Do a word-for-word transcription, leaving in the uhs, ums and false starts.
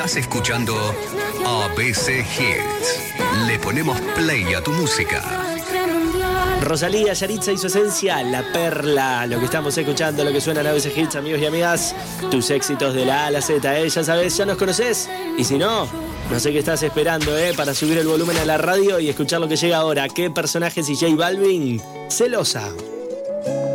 Estás escuchando A B C Hits. Le ponemos play a tu música. Rosalía, Yaritza y su esencia, La Perla. Lo que estamos escuchando, lo que suena en A B C Hits, amigos y amigas. Tus éxitos de la A a la Z, ¿eh? Ya sabes, ya nos conoces. Y si no, no sé qué estás esperando, ¿eh? Para subir el volumen a la radio y escuchar lo que llega ahora. ¿Qué personajes y J Balvin? Celosa.